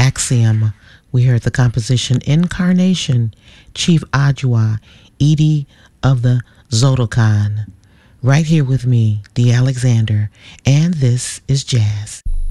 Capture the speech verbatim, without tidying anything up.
Axiom. We heard the composition Incarnation, Chief Ajua, Edie of the Zodokan. Right here with me, D. Alexander, and this is Jazz.